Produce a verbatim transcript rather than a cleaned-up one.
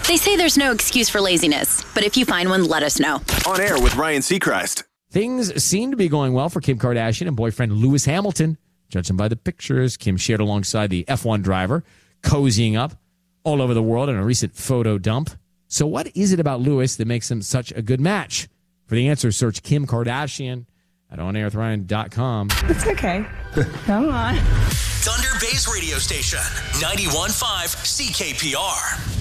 They say there's no excuse for laziness, but if you find one, let us know. On Air with Ryan Seacrest. Things seem to be going well for Kim Kardashian and boyfriend Lewis Hamilton. Judging by the pictures Kim shared alongside the F one driver, cozying up all over the world in a recent photo dump. So what is it about Lewis that makes him such a good match? For the answer, search Kim Kardashian at on air with ryan dot com. It's okay. Come on. Thunder Bay's radio station, ninety-one point five C K P R.